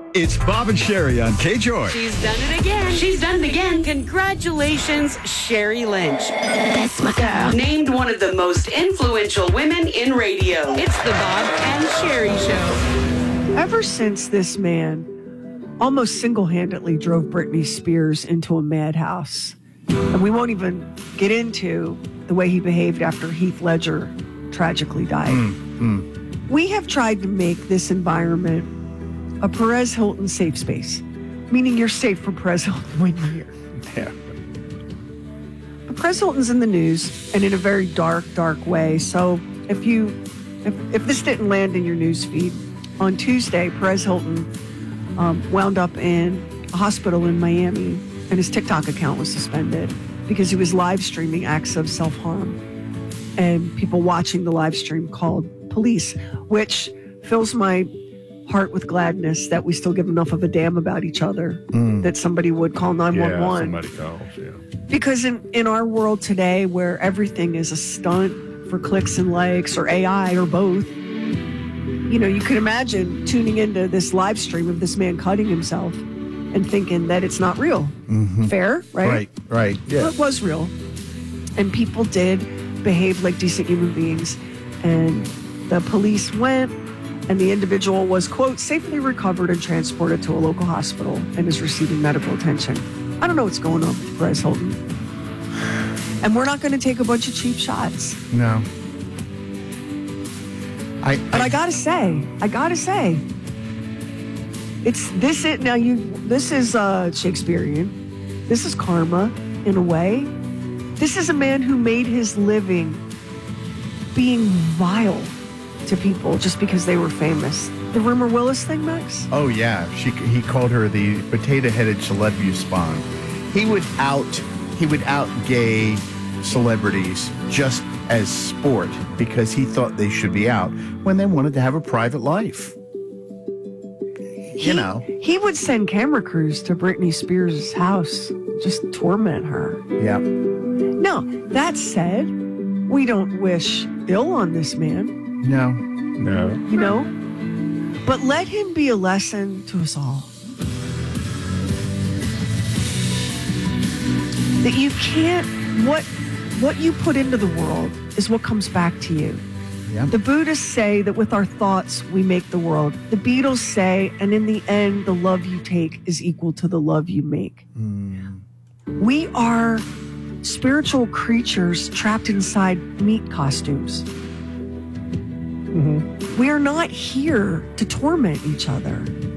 It's Bob and Sherry on K-Joy. She's done it again. She's done it again. Congratulations, Sherry Lynch. That's my girl. Named one of the most influential women in radio. It's the Bob and Sherry Show. Ever since this man almost single-handedly drove Britney Spears into a madhouse, and we won't even get into the way he behaved after Heath Ledger tragically died. We have tried to make this environment a Perez Hilton safe space, meaning you're safe from Perez Hilton when you're here. Yeah. But Perez Hilton's in the news, and in a very dark, dark way. So if this didn't land in your news feed, on Tuesday, Perez Hilton wound up in a hospital in Miami, and his TikTok account was suspended because he was live streaming acts of self-harm. And people watching the live stream called police, which fills my heart with gladness that we still give enough of a damn about each other that somebody would call 911. Yeah, somebody calls, yeah. Because in our world today, where everything is a stunt for clicks and likes or AI or both, you know, you could imagine tuning into this live stream of this man cutting himself and thinking that it's not real. Fair, right? Right. Yeah. Well, it was real. And people did behave like decent human beings. And the police went, and the individual was, quote, safely recovered and transported to a local hospital and is receiving medical attention. I don't know what's going on with Perez Hilton. And we're not going to take a bunch of cheap shots. No. But I gotta say, this is Shakespearean. This is karma, in a way. This is a man who made his living being vile to people just because they were famous. The Rumor Willis thing, Max? Oh, yeah. He called her the potato-headed celebrity spawn. He would out gay celebrities just as sport because he thought they should be out when they wanted to have a private life. He would send camera crews to Britney Spears' house, just torment her. Yeah. Now, that said, we don't wish ill on this man. No. You know? But let him be a lesson to us all. That you can't, what you put into the world is what comes back to you. Yeah. The Buddhists say that with our thoughts, we make the world. The Beatles say, and in the end, the love you take is equal to the love you make. We are spiritual creatures trapped inside meat costumes. We are not here to torment each other.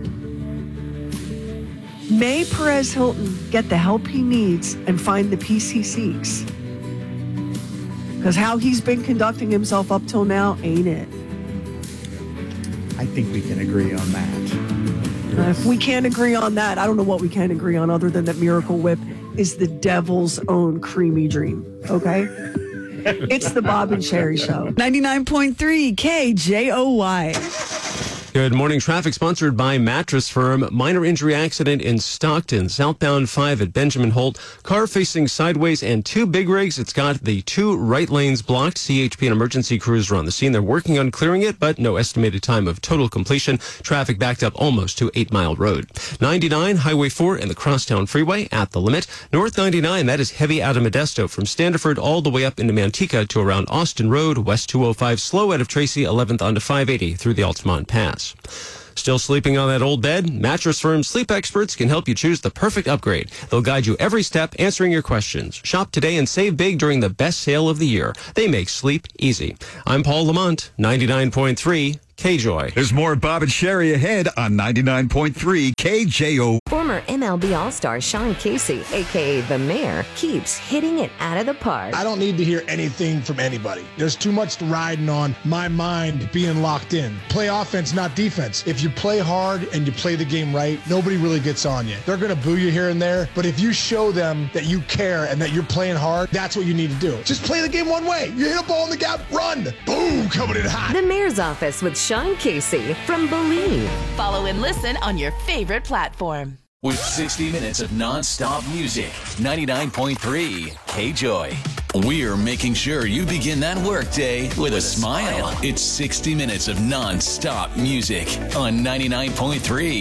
May Perez Hilton get the help he needs and find the peace he seeks. Because how he's been conducting himself up till now ain't it. I think we can agree on that. If we can't agree on that, I don't know what we can agree on other than that Miracle Whip is the devil's own creamy dream. Okay? It's the Bob and Sherry Show. 99.3 KJOY. Good morning. Traffic sponsored by Mattress Firm. Minor injury accident in Stockton. Southbound 5 at Benjamin Holt. Car facing sideways and 2 big rigs. It's got the 2 right lanes blocked. CHP and emergency crews are on the scene. They're working on clearing it, but no estimated time of total completion. Traffic backed up almost to 8 Mile Road. 99, Highway 4 and the Crosstown Freeway at the limit. North 99, that is heavy out of Modesto from Standiford all the way up into Manteca to around Austin Road. West 205 slow out of Tracy, 11th onto 580 through the Altamont Pass. Still sleeping on that old bed? Mattress Firm sleep experts can help you choose the perfect upgrade. They'll guide you every step, answering your questions. Shop today and save big during the best sale of the year. They make sleep easy. I'm Paul Lamont, 99.3 KJOY. There's more Bob and Sherry ahead on 99.3 KJO. Former MLB All-Star Sean Casey, a.k.a. The Mayor, keeps hitting it out of the park. I don't need to hear anything from anybody. There's too much riding on my mind being locked in. Play offense, not defense. If you play hard and you play the game right, nobody really gets on you. They're going to boo you here and there, but if you show them that you care and that you're playing hard, that's what you need to do. Just play the game one way. You hit a ball in the gap, run. Boom, coming in hot. The Mayor's Office with Sean Casey from Believe. Follow and listen on your favorite platform. With 60 minutes of non-stop music, 99.3 KJOY. We're making sure you begin that workday with a smile. It's 60 minutes of non-stop music on 99.3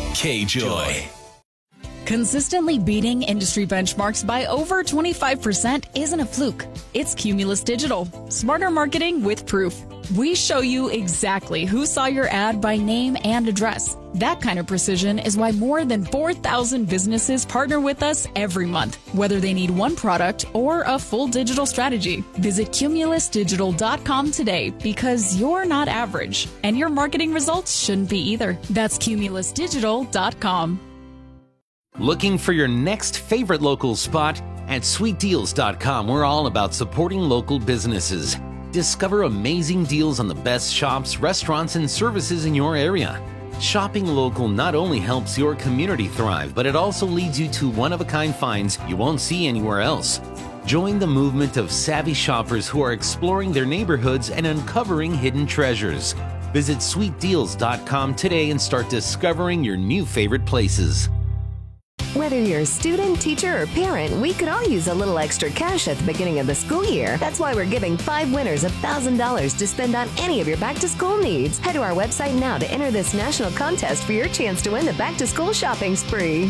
K-Joy. Consistently beating industry benchmarks by over 25% isn't a fluke. It's Cumulus Digital. Smarter marketing with proof. We show you exactly who saw your ad by name and address. That kind of precision is why more than 4,000 businesses partner with us every month, whether they need one product or a full digital strategy. Visit cumulusdigital.com today because you're not average, and your marketing results shouldn't be either. That's cumulusdigital.com. Looking for your next favorite local spot? At sweetdeals.com, we're all about supporting local businesses. Discover amazing deals on the best shops, restaurants, and services in your area. Shopping local not only helps your community thrive, but it also leads you to one-of-a-kind finds you won't see anywhere else. Join the movement of savvy shoppers who are exploring their neighborhoods and uncovering hidden treasures. Visit sweetdeals.com today and start discovering your new favorite places. Whether you're a student, teacher, or parent, we could all use a little extra cash at the beginning of the school year. That's why we're giving 5 winners $1,000 to spend on any of your back-to-school needs. Head to our website now to enter this national contest for your chance to win the back-to-school shopping spree.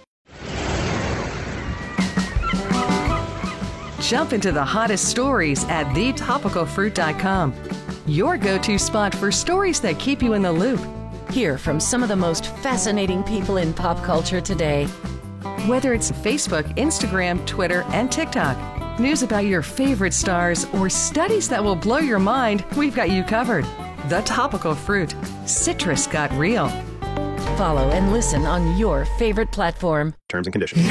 Jump into the hottest stories at thetopicalfruit.com. Your go-to spot for stories that keep you in the loop. Hear from some of the most fascinating people in pop culture today. Whether it's Facebook, Instagram, Twitter, and TikTok, news about your favorite stars, or studies that will blow your mind, we've got you covered. The Topical Fruit. Citrus got real. Follow and listen on your favorite platform. Terms and conditions.